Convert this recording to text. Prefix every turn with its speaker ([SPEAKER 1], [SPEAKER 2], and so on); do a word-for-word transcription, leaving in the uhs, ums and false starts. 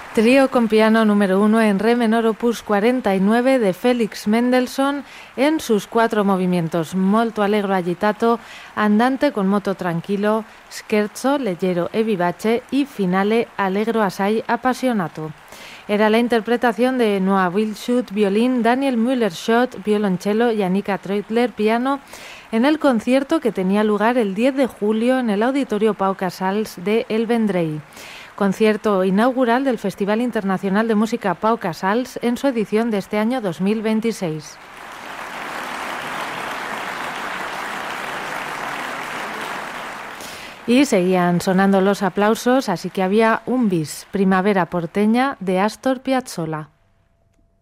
[SPEAKER 1] Trío con piano número uno en re menor opus cuarenta y nueve de Félix Mendelssohn en sus cuatro movimientos: molto allegro agitato, andante con moto tranquilo, scherzo leggero e vivace y finale allegro assai appassionato. Era la interpretación de Noah Wildschut, violín, Daniel Müller-Schott, violonchelo y Annika Treutler, piano, en el concierto que tenía lugar el diez de julio en el Auditorio Pau Casals de El Vendrell. Concierto inaugural del Festival Internacional de Música Pau Casals en su edición de este año dos mil veintiséis. Y seguían sonando los aplausos, así que había un bis, Primavera porteña, de Astor Piazzolla.